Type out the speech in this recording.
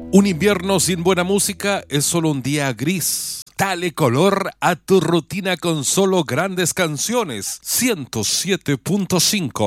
Un invierno sin buena música es solo un día gris. Dale color a tu rutina con solo grandes canciones. 107.5